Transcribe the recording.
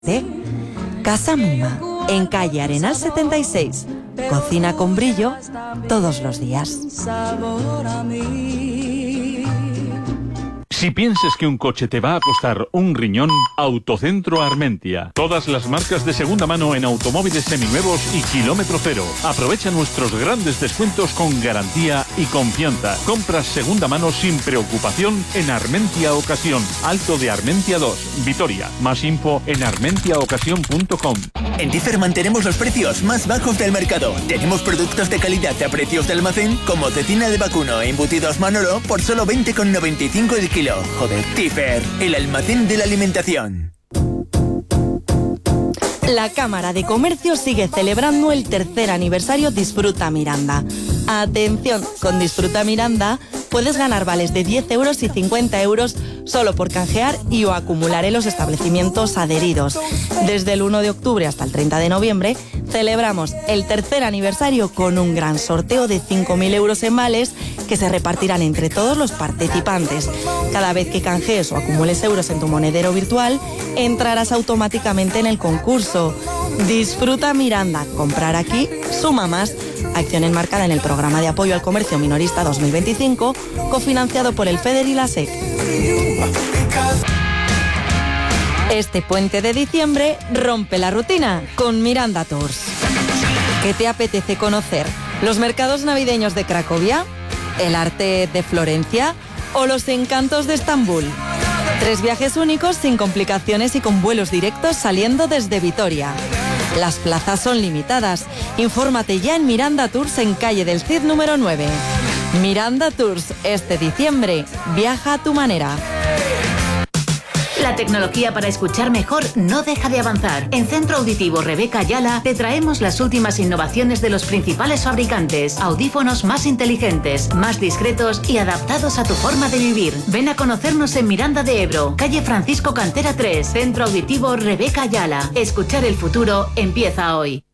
Casa Mima, en calle Arenal 76. Cocina con brillo todos los días. Si piensas que un coche te va a costar un riñón, Autocentro Armentia. Todas las marcas de segunda mano en automóviles seminuevos y kilómetro cero. Aprovecha nuestros grandes descuentos con garantía y confianza. Compras segunda mano sin preocupación en Armentia Ocasión. Alto de Armentia 2, Vitoria. Más info en armentiaocasión.com. En Differ mantenemos los precios más bajos del mercado. Tenemos productos de calidad a precios de almacén como cecina de vacuno e embutidos Manolo por solo 20,95 el kilo. Joder, Differ, el almacén de la alimentación. La Cámara de Comercio sigue celebrando el tercer aniversario Disfruta Miranda. Atención, con Disfruta Miranda puedes ganar vales de 10 euros y 50 euros solo por canjear y o acumular en los establecimientos adheridos. Desde el 1 de octubre hasta el 30 de noviembre celebramos el tercer aniversario con un gran sorteo de 5.000 euros en vales que se repartirán entre todos los participantes. Cada vez que canjees o acumules euros en tu monedero virtual, entrarás automáticamente en el concurso. Disfruta Miranda, comprar aquí suma más. Acción enmarcada en el Programa de Apoyo al Comercio Minorista 2025, cofinanciado por el FEDER y la SEC. Este puente de diciembre rompe la rutina con Miranda Tours. ¿Qué te apetece conocer? ¿Los mercados navideños de Cracovia? ¿El arte de Florencia? ¿O los encantos de Estambul? 3 viajes únicos sin complicaciones y con vuelos directos saliendo desde Vitoria. Las plazas son limitadas. Infórmate ya en Miranda Tours en calle del Cid número 9. Miranda Tours, este diciembre. Viaja a tu manera. La tecnología para escuchar mejor no deja de avanzar. En Centro Auditivo Rebeca Ayala te traemos las últimas innovaciones de los principales fabricantes. Audífonos más inteligentes, más discretos y adaptados a tu forma de vivir. Ven a conocernos en Miranda de Ebro, calle Francisco Cantera 3, Centro Auditivo Rebeca Ayala. Escuchar el futuro empieza hoy.